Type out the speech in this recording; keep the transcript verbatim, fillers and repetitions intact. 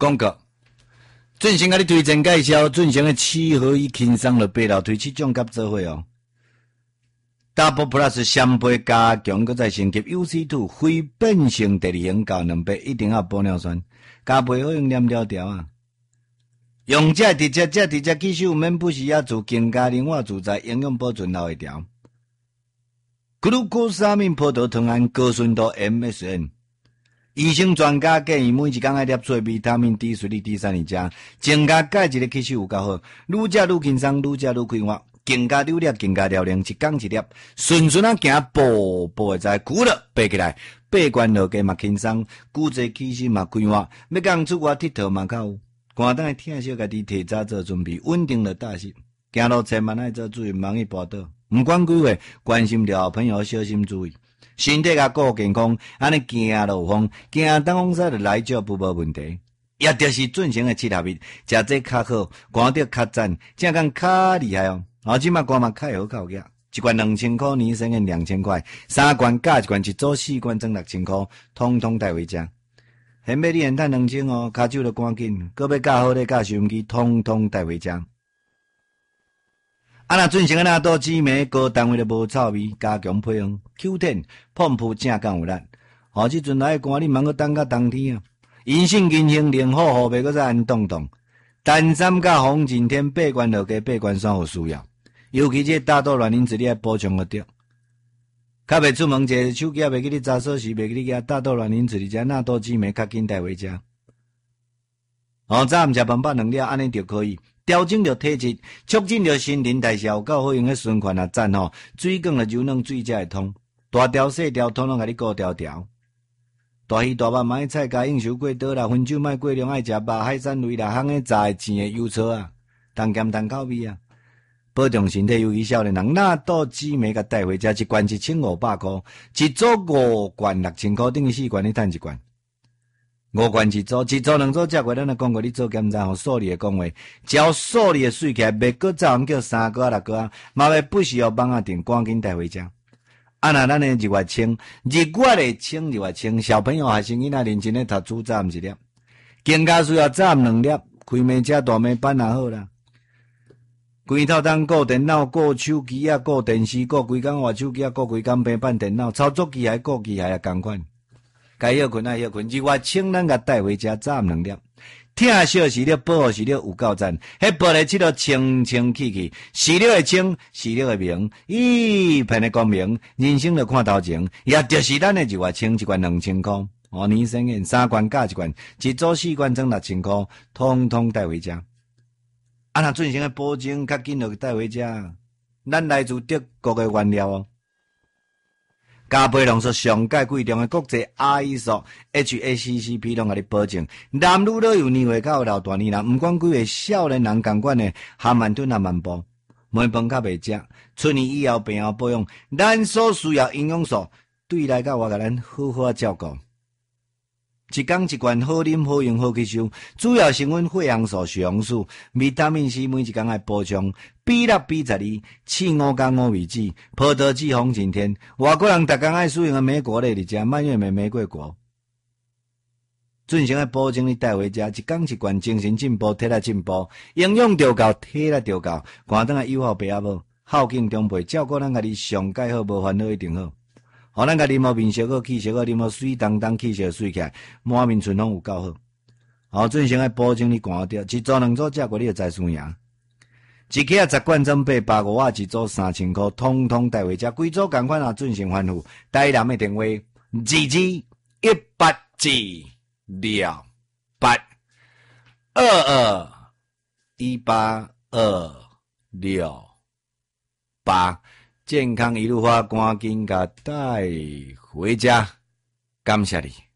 广告。俊成甲你推荐介绍，俊成的七合一轻松了八楼推七种甲做伙哦。Double Plus 双倍加强，搁再升级 U C 二 非变性第二型胶两倍，一定要玻尿酸，加倍好用黏条条啊！用这直接这直接吸收，免不时啊自更加灵活自在，营养保存老会条。Glucosamine 葡萄糖胺高纯度 M S N。医生专家建议每一天爱摄取维他命 D 水粒 D 三二加，增加钙质的吸收有够好，愈食愈轻松，愈食愈快活，更加溜粒，更加辽宁，一天一粒，顺顺啊行步步会在骨了爬起来，八关落家嘛轻松，骨质气息嘛快活，要讲出外佚佗嘛较有，寒等听小家己提早做准备，稳定了大事，行路千万爱做注意，忙去跋倒，毋管几岁，关心着朋友小心注意。身体甲顾健康，安尼行路风，行东风西就来脚不无问题。也就是准成的七合一，食这较好，看着较赞，正讲较厉害哦。后即马看嘛较好靠价，一罐两千块，年生嘅两千块，三罐加一罐一组四罐挣六千块，通通带回家。现买你现赚两千哦，骹手就赶紧，搁要较好咧，甲收音机，通通带回家。啊，若准成个纳豆紫莓高单位的无臭味，加强配方 Q 十 碰扑正刚有力。吼，即阵来寒，你茫个等到冬天啊！阴性阴性零好好袂，搁再安动动。单三甲红景天八关落加八关山有需要，尤其这大豆卵磷脂你爱补充个着。较袂出门者，手机也袂记你查锁匙，袂记你加大豆卵磷脂，而且纳豆紫莓较紧带回家。哦，早毋食饭饱两粒，安尼就可以。调整着体质，促进着新陈代谢，有够好用的循环啊！赞吼，水管的柔软，水才会通。大条细条，统统甲你顾条条。大鱼大肉，买菜加应酬过多啦，薰酒莫过量，爱食肉、海产类啦，烘的、炸的、煎的、油炒啊，重咸重口味啊。保重身体，尤其少年人，纳豆紫莓甲带回家，一罐一千五百块，一组五罐六千块，等于四罐你赚一罐。五罐一组，一组两组食过，咱来讲过，你做检查吼，数理的讲话，只要数理的水起来，袂搁早人叫三个六个啊，嘛袂不需要帮啊定，赶紧带回家。啊那咱的日月清，日月的清日月清，小朋友还是囡仔认真咧读书，早暗一粒，更加需要早暗两粒，开暝车大暝班也好啦。规套当顾电脑、顾手机啊、顾电视、顾规工换手机啊、顾规工平板电脑，操作机械、顾机械啊，共款。该休困啊休困，日月清咱甲带回家，早暗两粒。听小时了，保护时了有够赞，迄玻璃漆都清清气气，时了会清，时了会明，一片的光明，人生就看头前，也就是咱的日月清一罐两千块，哦，年生宴三罐加一罐，一组四罐挣六千块，通通带回家。啊，若准成的保证较紧就带回家，咱来自德国的原料哦。加倍浓缩上界贵重的国际 I S O H A C C P 拢甲你保证，男女老幼年岁较有老大年人，毋管几岁少年人共款的含慢吞含慢步，糜饭较袂食，出年以后病后保养，咱所需要营养素，对来甲我甲咱好好照顾。一天一罐好啉好用好吸收，主要成分血红素、血红素、维他命 C， 每一天爱补充。B 六 B 十二，次五加五味子，葡萄籽红景天。外国人逐天爱使用的美国类伫遮，蔓越莓玫瑰果。准成的保证你带回家，一天一罐，精神进步，体力进步，营养就够，体力就够。寒顿啊友好爸阿母，孝敬长辈，照顾咱家己上介好，无烦恼一定好。互咱家己毛面烧好，气烧好，啉好水当当，气烧水起来，满面春风有够好。后准成的保证你寒着，一组两组食过你就知输赢。一克啊十罐装八百五啊，一组三千块，通通带回家。规组共款啊，准成欢呼。台南的电话：二二一八四六八二二一八二六八。健康一路发，赶紧甲带回家，感谢你。